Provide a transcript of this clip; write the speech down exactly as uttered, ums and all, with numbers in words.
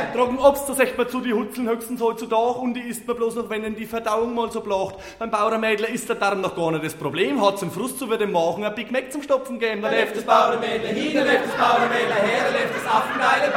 Trocken Obst, das echt man zu die Hutzeln höchstens heutzutage und die isst man bloß noch, wenn ihnen die Verdauung mal so blacht. Beim Bauernmädler ist der Darm noch gar nicht das Problem, hat zum Frust zu dem Machen ein Big Mac zum Stopfen geben. Da läuft das Bauernmädler hin, da läuft das Bauernmädler her, da läuft das Affengeile